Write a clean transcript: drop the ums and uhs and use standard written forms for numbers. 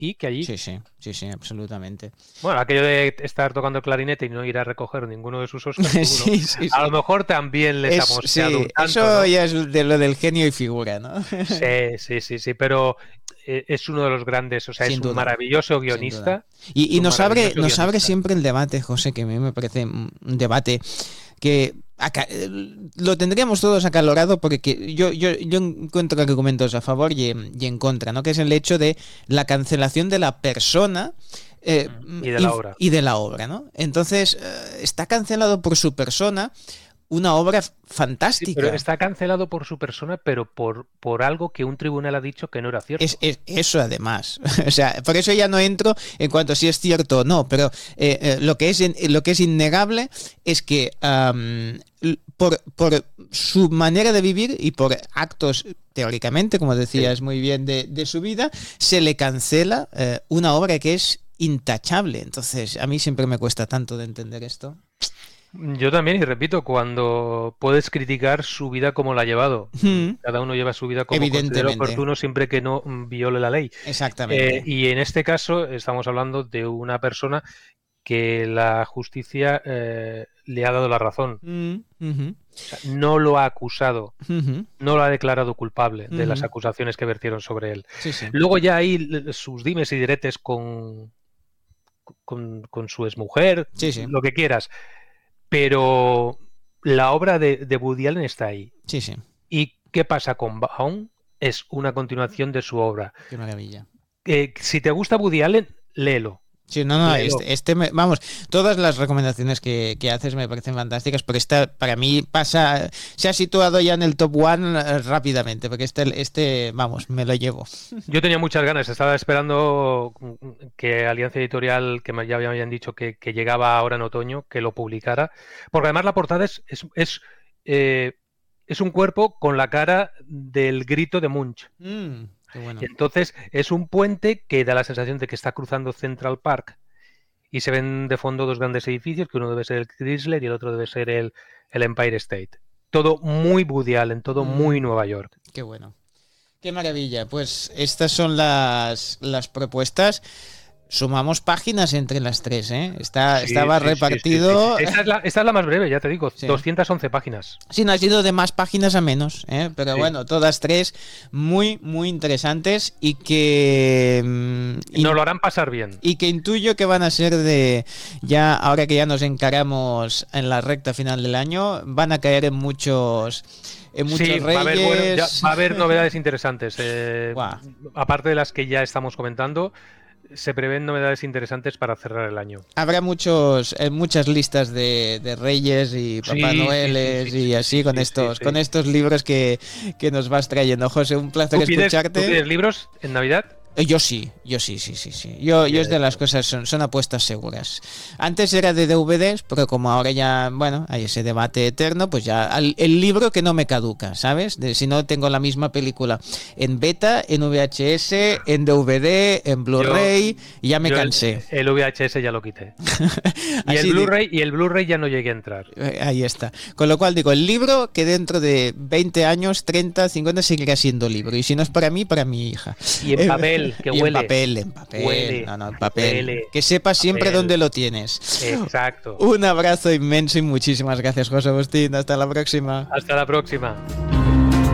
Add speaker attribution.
Speaker 1: y que allí.
Speaker 2: Sí, absolutamente.
Speaker 1: Bueno, aquello de estar tocando el clarinete y no ir a recoger ninguno de sus Oscars, pues, bueno,
Speaker 2: Sí.
Speaker 1: a lo mejor también les ha mosqueado un tanto,
Speaker 2: eso,
Speaker 1: ¿no?
Speaker 2: ya es de lo del genio y figura, ¿no?
Speaker 1: Sí, pero es uno de los grandes, o sea,
Speaker 2: Sin
Speaker 1: es un
Speaker 2: duda,
Speaker 1: maravilloso
Speaker 2: sin duda.
Speaker 1: guionista.
Speaker 2: Y nos abre
Speaker 1: guionista.
Speaker 2: siempre el debate, José, que a mí me parece un debate que lo tendríamos todos acalorado porque yo encuentro argumentos a favor y en contra, ¿no? Que es el hecho de la cancelación de la persona
Speaker 1: Y de la obra.
Speaker 2: y de la obra, ¿no? Entonces, está cancelado por su persona una obra fantástica.
Speaker 1: Sí, pero está cancelado por su persona, pero por algo que un tribunal ha dicho que no era cierto.
Speaker 2: Eso además. O sea, por eso ya no entro en cuanto a si es cierto o no, pero lo que es innegable es que por su manera de vivir y por actos, teóricamente, como decías muy bien, de su vida, se le cancela una obra que es intachable. Entonces, a mí siempre me cuesta tanto de entender esto.
Speaker 1: Yo también, y repito, cuando puedes criticar su vida como la ha llevado, cada uno lleva su vida como considera oportuno siempre que no viole la ley.
Speaker 2: Exactamente.
Speaker 1: Y en este caso estamos hablando de una persona que la justicia le ha dado la razón. O sea, no lo ha acusado, no lo ha declarado culpable de las acusaciones que vertieron sobre él.
Speaker 2: Sí.
Speaker 1: Luego ya hay sus dimes y diretes con su exmujer, lo que quieras. Pero la obra de Woody Allen está ahí.
Speaker 2: Sí.
Speaker 1: ¿Y qué pasa con Baum? Es una continuación de su obra.
Speaker 2: Qué maravilla.
Speaker 1: Si te gusta Woody Allen, léelo.
Speaker 2: Sí, no, vamos, todas las recomendaciones que haces me parecen fantásticas, porque esta para mí se ha situado ya en el top one rápidamente, porque vamos, me lo llevo.
Speaker 1: Yo tenía muchas ganas, estaba esperando que Alianza Editorial, que ya me habían dicho que llegaba ahora en otoño, que lo publicara, porque además la portada es un cuerpo con la cara del grito de Munch.
Speaker 2: Qué bueno.
Speaker 1: Entonces es un puente que da la sensación de que está cruzando Central Park y se ven de fondo dos grandes edificios, que uno debe ser el Chrysler y el otro debe ser el Empire State. Todo muy Woody Allen, todo muy Nueva York.
Speaker 2: Qué bueno. Qué maravilla. Pues estas son las propuestas. Sumamos páginas entre las tres, ¿eh? Estaba repartido.
Speaker 1: Sí. Esta es la más breve, ya te digo, 211 páginas.
Speaker 2: Sí, no ha sido de más páginas a menos, ¿eh? Pero bueno, todas tres muy, muy interesantes y que...
Speaker 1: nos lo harán pasar bien.
Speaker 2: Y que intuyo que van a ser ahora que ya nos encaramos en la recta final del año, van a caer en muchos... Reyes.
Speaker 1: Va a haber novedades interesantes. Aparte de las que ya estamos comentando, se prevén novedades interesantes para cerrar el año.
Speaker 2: Habrá muchas listas de Reyes y Papá Noeles y así con estos libros que nos vas trayendo. José, un placer escucharte.
Speaker 1: ¿Tú pides libros en Navidad?
Speaker 2: Yo sí. Yo es de las cosas, son apuestas seguras. Antes era de DVDs, pero como ahora ya, bueno, hay ese debate eterno, pues ya el libro que no me caduca, ¿sabes? Si no tengo la misma película en beta, en VHS, en DVD, en Blu-ray, y ya me cansé.
Speaker 1: El VHS ya lo quité. Y el Blu-ray ya no llegué a entrar.
Speaker 2: Ahí está. Con lo cual digo, el libro que dentro de 20 años, 30, 50 seguirá siendo libro. Y si no es para mí, para mi hija.
Speaker 1: Y en papel. Que huele.
Speaker 2: En papel. Huele. No, en papel. Huele. Que sepas siempre dónde lo tienes.
Speaker 1: Exacto.
Speaker 2: Un abrazo inmenso y muchísimas gracias, José Agustín. Hasta la próxima.
Speaker 1: Hasta la próxima.